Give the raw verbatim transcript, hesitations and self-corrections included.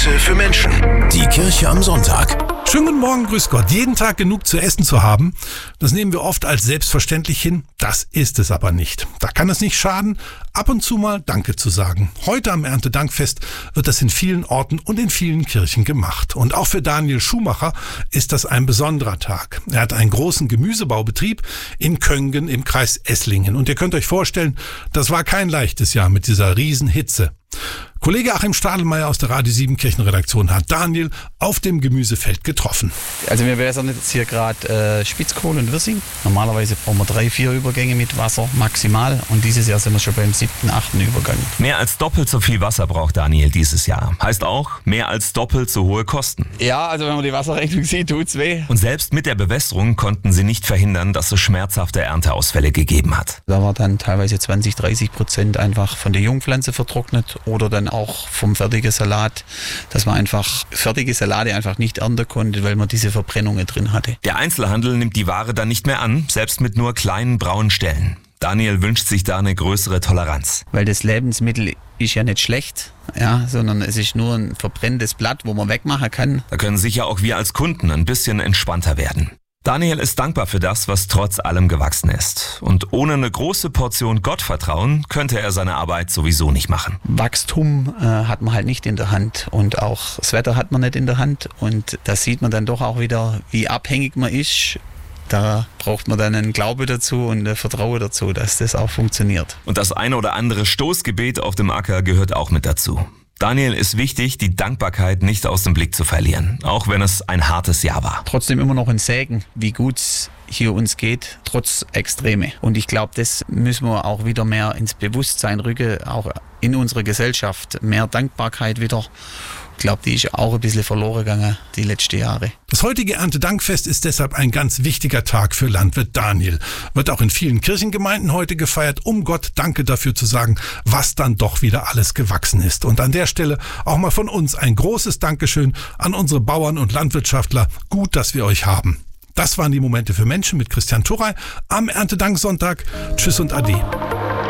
Momente für Menschen. Die Kirche am Sonntag. Schönen guten Morgen, grüß Gott. Jeden Tag genug zu essen zu haben, das nehmen wir oft als selbstverständlich hin. Das ist es aber nicht. Da kann es nicht schaden, ab und zu mal Danke zu sagen. Heute am Erntedankfest wird das in vielen Orten und in vielen Kirchen gemacht. Und auch für Daniel Schumacher ist das ein besonderer Tag. Er hat einen großen Gemüsebaubetrieb in Köngen im Kreis Esslingen. Und ihr könnt euch vorstellen, das war kein leichtes Jahr mit dieser Riesenhitze. Kollege Achim Stadelmeier aus der Radio sieben Kirchenredaktion hat Daniel auf dem Gemüsefeld getroffen. Also wir wässern jetzt hier gerade äh, Spitzkohl und Wirsing. Normalerweise brauchen wir drei, vier Übergänge mit Wasser maximal und dieses Jahr sind wir schon beim siebten, achten Übergang. Mehr als doppelt so viel Wasser braucht Daniel dieses Jahr. Heißt auch, mehr als doppelt so hohe Kosten. Ja, also wenn man die Wasserrechnung sieht, tut's weh. Und selbst mit der Bewässerung konnten sie nicht verhindern, dass es schmerzhafte Ernteausfälle gegeben hat. Da war dann teilweise zwanzig, dreißig Prozent einfach von der Jungpflanze vertrocknet oder dann auch vom fertigen Salat, dass man einfach fertige Salate einfach nicht ernten konnte, weil man diese Verbrennungen drin hatte. Der Einzelhandel nimmt die Ware dann nicht mehr an, selbst mit nur kleinen braunen Stellen. Daniel wünscht sich da eine größere Toleranz. Weil das Lebensmittel ist ja nicht schlecht, ja, sondern es ist nur ein verbrenntes Blatt, wo man wegmachen kann. Da können sicher auch wir als Kunden ein bisschen entspannter werden. Daniel ist dankbar für das, was trotz allem gewachsen ist. Und ohne eine große Portion Gottvertrauen könnte er seine Arbeit sowieso nicht machen. Wachstum äh, hat man halt nicht in der Hand und auch das Wetter hat man nicht in der Hand. Und da sieht man dann doch auch wieder, wie abhängig man ist. Da braucht man dann einen Glaube dazu und ein Vertrauen dazu, dass das auch funktioniert. Und das eine oder andere Stoßgebet auf dem Acker gehört auch mit dazu. Daniel ist wichtig, die Dankbarkeit nicht aus dem Blick zu verlieren, auch wenn es ein hartes Jahr war. Trotzdem immer noch ein Segen, wie gut es hier uns geht, trotz Extreme. Und ich glaube, das müssen wir auch wieder mehr ins Bewusstsein rücken, auch in unserer Gesellschaft. Mehr Dankbarkeit wieder. Ich glaube, die ist auch ein bisschen verloren gegangen die letzten Jahre. Das heutige Erntedankfest ist deshalb ein ganz wichtiger Tag für Landwirt Daniel. Wird auch in vielen Kirchengemeinden heute gefeiert, um Gott Danke dafür zu sagen, was dann doch wieder alles gewachsen ist. Und an der Stelle auch mal von uns ein großes Dankeschön an unsere Bauern und Landwirtschaftler. Gut, dass wir euch haben. Das waren die Momente für Menschen mit Christian Turrey am Erntedanksonntag. Tschüss und Ade.